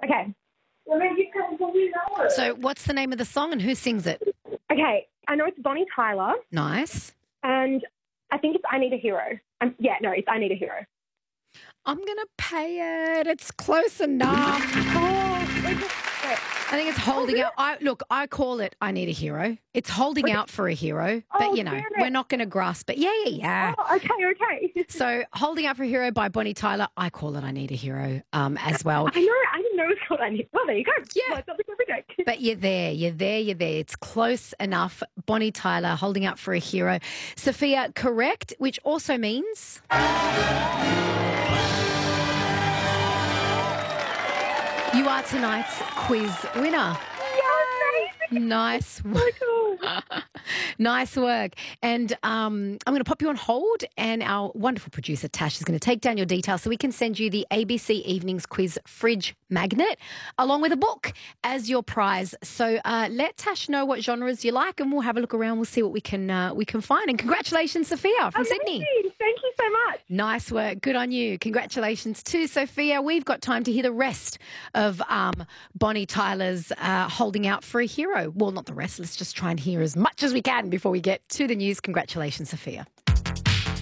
Okay. So what's the name of the song and who sings it? Okay. I know it's Bonnie Tyler, Nice. and I think it's I Need a Hero. It's I Need a Hero. I'm going to pay it. It's close enough. I think it's holding out. I call it I Need a Hero. It's holding out for a hero. But, we're not going to grasp it. Yeah. Oh, okay. So Holding Out for a Hero by Bonnie Tyler. I call it I Need a Hero as well. I know. I didn't know it's called I Need. Well, there you go. Yeah. Well, something every day. But you're there. It's close enough. Bonnie Tyler, Holding Out for a Hero. Sophia, correct, which also means... you are tonight's quiz winner. Nice work. Nice work. And I'm going to pop you on hold, and our wonderful producer, Tash, is going to take down your details so we can send you the ABC Evenings Quiz fridge magnet along with a book as your prize. So let Tash know what genres you like, and we'll have a look around. We'll see what we can find. And congratulations, Sophia, from Sydney. Thank you so much. Nice work. Good on you. Congratulations to Sophia. We've got time to hear the rest of Bonnie Tyler's Holding Out for a Hero. Well, not the rest. Let's just try and hear as much as we can before we get to the news. Congratulations, Sophia.